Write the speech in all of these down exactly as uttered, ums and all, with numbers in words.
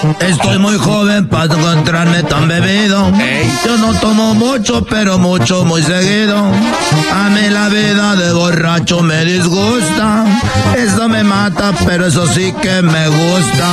Estoy muy joven para encontrarme tan bebido. Yo no tomo mucho, pero mucho, muy seguido. A mí la vida de borracho me disgusta. Eso me mata, pero eso sí que me gusta.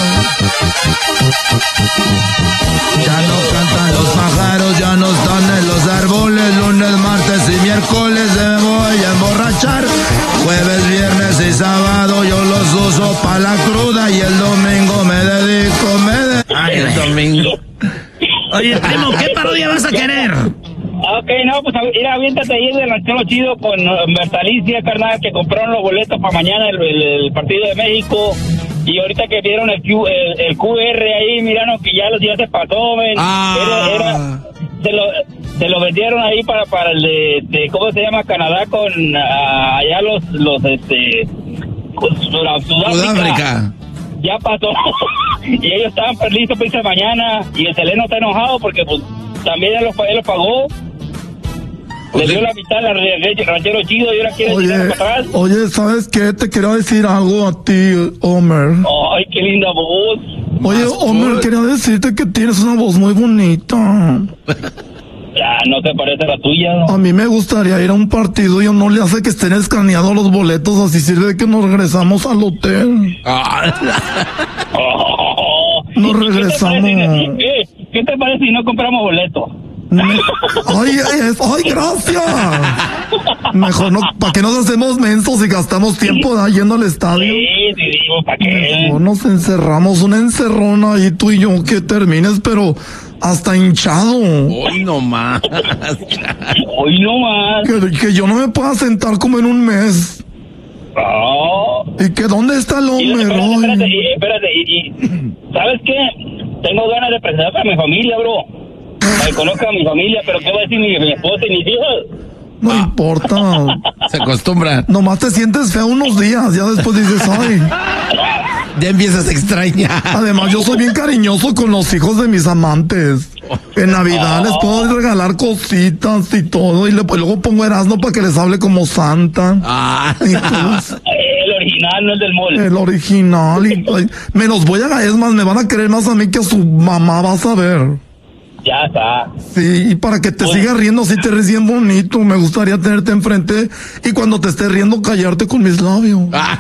Ya no cantan los pájaros, ya no están en los árboles. Lunes, martes y miércoles me voy a emborrachar. Jueves, viernes y sábado yo los uso para la cruda. Y el domingo me dedico, me dedico. Ay, el domingo. Oye, primo, ¿qué parodia vas a querer? Ok, no, pues mira, aviéntate ahí del ranchero chido con Bertalicia, carnal, que compraron los boletos para mañana el, el, el partido de México. Y ahorita que vieron el, Q, el, el Q R ahí, miraron que ya los días se pasó, ven. Ah. Era, era, se lo, se lo vendieron ahí para, para el de, de, ¿cómo se llama? Canadá con uh, allá los, los, este, Sudáfrica. Sudáfrica. Ya pasó. Y ellos estaban listos para irse mañana. Y el Seleno está enojado porque, pues, también él los, él los pagó. Le dio la mitad al ranchero chido y ahora quiere llegar para atrás. Oye, ¿sabes qué? Te quería decir algo a ti, Homer. Ay, qué linda voz. Oye, Homer, quería decirte que tienes una voz muy bonita. Ya, ¿no te parece la tuya? A mí me gustaría ir a un partido y no le hace que estén escaneados los boletos, así sirve que nos regresamos al hotel. Oh, nos regresamos. ¿Qué te, parece, ¿qué, ¿Qué te parece si no compramos boletos? Ay, ay, ay, gracias. Mejor no, ¿para qué nos hacemos mensos y gastamos tiempo da, yendo al estadio? Sí, sí, digo, ¿para qué? Mejor nos encerramos, una encerrona ahí tú y yo que termines, pero hasta hinchado. Hoy no más. Hoy no más. Que, que yo no me pueda sentar como en un mes. Oh. ¿Y que dónde está el hombre? Espérate, espérate, y, espérate y, y, ¿sabes qué? Tengo ganas de presentar a mi familia, bro. Me conozco a mi familia, pero ¿qué va a decir mi, mi esposa y mis hijos? No ah. importa. Se acostumbra. Nomás te sientes feo unos días, ya después dices, ay. Ya empiezas a extrañar. Además, yo soy bien cariñoso con los hijos de mis amantes. En Navidad oh. les puedo regalar cositas y todo, y le, pues, luego pongo Erasmo para que les hable como Santa. Ah. Y pues, el original, no el del mall. El original. Y, ay, me los voy a... Es más, me van a querer más a mí que a su mamá, vas a ver. Ya está. Sí, y para que te pues, sigas riendo, si te ríes bien bonito, me gustaría tenerte enfrente y cuando te esté riendo callarte con mis labios. Ah.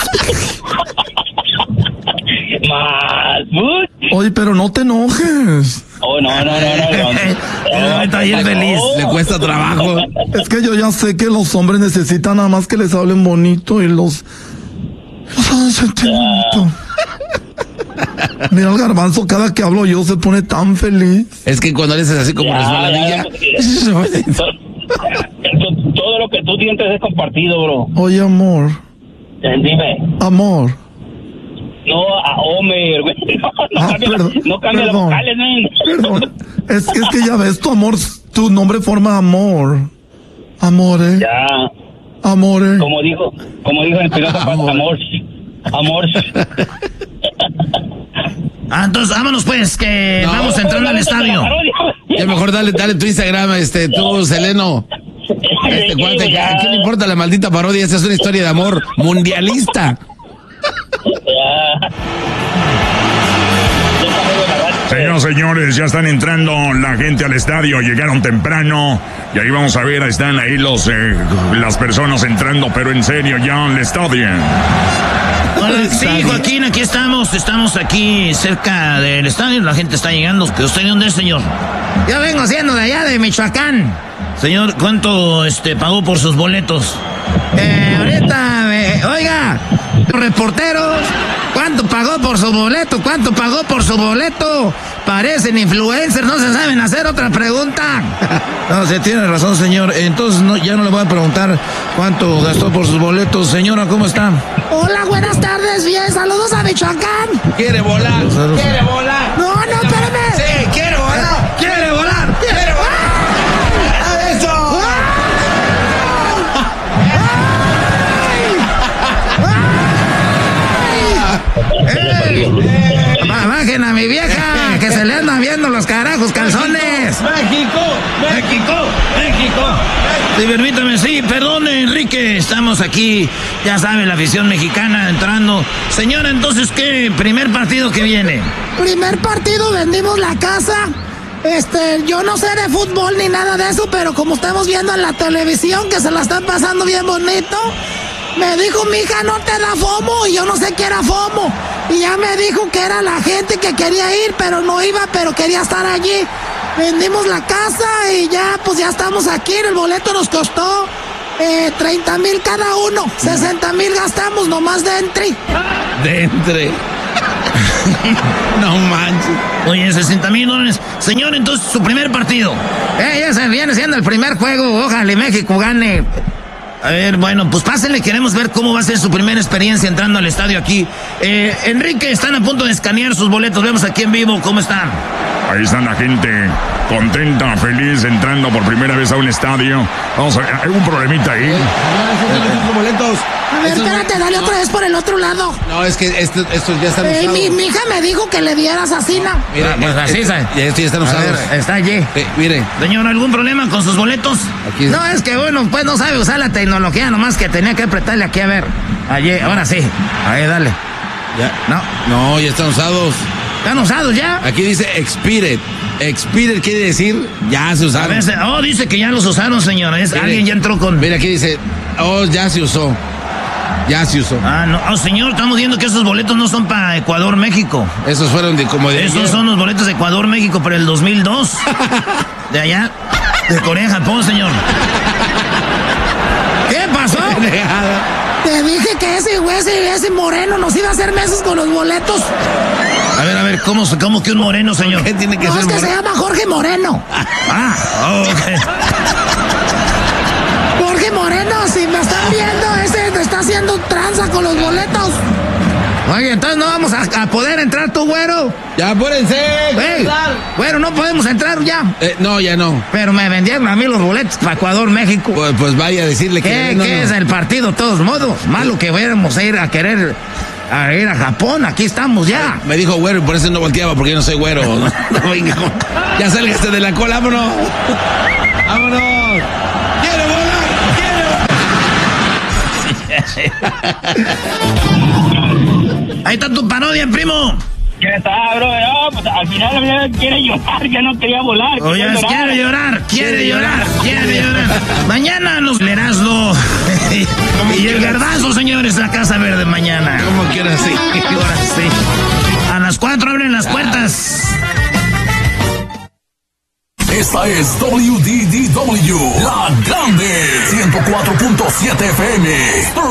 Más. Oye, pero no te enojes. Oh, no, no, no, no. no. Está bien feliz. Le cuesta trabajo. Es que yo ya sé que los hombres necesitan nada más que les hablen bonito y los... los hagan sentir bonito. Mira el Garbanzo, cada que hablo yo se pone tan feliz. Es que cuando eres así como resbaladilla. Todo lo que tú sientes es compartido, bro. Oye, amor. Dime. Amor. No, a Homer, güey. No, no ah, cambia, perdón, no cambia las vocales, man. Perdón. Es, es que ya ves, tu amor, tu nombre forma amor. Amore. Ya. Amore. Como dijo, como dijo el piloto, amor. Amor. Amor. Ah, entonces vámonos pues, que no, vamos entrando al estadio. Ya mejor dale, dale tu Instagram, este, tú, Seleno. Este cuate, ¿a quién le importa la maldita parodia? Esa es una historia de amor mundialista. Señoras, señores, ya están entrando la gente al estadio, llegaron temprano y ahí vamos a ver, están ahí los eh, las personas entrando, pero en serio ya al estadio. Hola, sí, Joaquín, aquí estamos, estamos aquí cerca del estadio, la gente está llegando. ¿Usted de dónde es, señor? Yo vengo siendo de allá, de Michoacán. Señor, ¿cuánto este pagó por sus boletos? Eh, ahorita, eh, oiga, reporteros, ¿cuánto pagó por su boleto? ¿Cuánto pagó por su boleto? Parecen influencers, no se saben hacer otra pregunta. No, se tiene razón, señor. Entonces no, ya no le voy a preguntar cuánto gastó por sus boletos. Señora, ¿cómo está? Hola, buenas tardes, bien, saludos a Michoacán. ¿Quiere volar? ¿Quiere volar? No, no, espérame. Sí, quiere volar. ¿Quiere volar? ¿Quiere volar? ¡Eso! ¡Eh! ¡Bajen a mi vieja! ¡Que se le andan viendo los carajos calzones! ¡México! ¡México! ¡México! Sí, permítame, sí, perdone, Enrique, estamos aquí, ya sabe, la afición mexicana entrando. Señora, entonces, ¿qué? ¿Primer partido que viene? Primer partido, vendimos la casa. Este, yo no sé de fútbol ni nada de eso, pero como estamos viendo en la televisión que se la están pasando bien bonito, me dijo, mi hija, no te da FOMO, y yo no sé qué era FOMO. Y ya me dijo que era la gente que quería ir, pero no iba, pero quería estar allí. Vendimos la casa y ya, pues ya estamos aquí. El boleto nos costó eh, treinta mil cada uno. sesenta mil gastamos nomás de entry. De entre. No manches. Oye, sesenta mil dólares. Señor, entonces, su primer partido. Eh, ya se viene siendo el primer juego. Ojalá México gane. A ver, bueno, pues pásenle, queremos ver cómo va a ser su primera experiencia entrando al estadio aquí. Eh, Enrique, están a punto de escanear sus boletos. Vemos aquí en vivo cómo están. Ahí está la gente contenta, feliz, entrando por primera vez a un estadio. Vamos a ver, hay un problemita ahí. Los boletos. A ver, Estos espérate, boletos, dale no. otra vez por el otro lado. No, es que estos, estos ya están Eh, usados. mi, mi hija me dijo que le dieras así, ¿no? Mira, Pues así, este- ¿sabe? ya estos ya están A usados. ver, está allí. Eh, mire. Señor, ¿algún problema con sus boletos? Aquí. No, es que bueno, pues no sabe usar la tecnología, nomás que tenía que apretarle aquí a ver. Allí, ahora sí. Ahí, dale. Ya. No, No, ya están usados. ¿están usados ya? Aquí dice expired. Expired quiere decir ya se A usaron. ver, se- oh, dice que ya los usaron, señor. Es, Mire. alguien ya entró con... Mira, aquí dice, oh, ya se usó. Ya se usó. Ah, no, oh, señor, estamos viendo que esos boletos no son para Ecuador, México. Esos fueron de como de Esos ayer. son los boletos de Ecuador, México para el dos mil dos. De allá, de Corea, Japón, señor. ¿Qué pasó? Te dije que ese güey, ese, ese moreno nos iba a hacer meses con los boletos. A ver, a ver, ¿cómo, se- cómo que un moreno, señor? ¿Qué tiene que No, ser es que se moreno? llama Jorge Moreno. Ah, oh, ok. Jorge Moreno, si me están viendo, ese te está haciendo tranza con los boletos. Oye, entonces no vamos a, a poder entrar, tú, güero. Ya, apúrense. Ey, güero, no podemos entrar ya. Eh, no, ya no. Pero me vendieron a mí los boletos para Ecuador, México. Pues, pues vaya a decirle que... ¿Qué, no, qué no. es el partido, de todos modos? Malo que fuéramos a ir a querer a ir a Japón, aquí estamos ya. Me dijo güero y por eso no volteaba, porque yo no soy güero. No, no, venga. Ya sálgase de la cola, vámonos. Vámonos. ¡Quiero volar! Ahí está tu parodia, primo. ¿Qué está, bro? No, pues al final ya quiere llorar, ya no quería volar. Oye, quería llorar. quiere llorar, quiere llorar, quiere llorar. Mañana nos Erasmo y el Garbanzo, señores, a Casa Verde mañana. Como quieras, sí. Ahora sí. A las cuatro abren las puertas. Esta es W D D W, La Grande, ciento cuatro punto siete F M.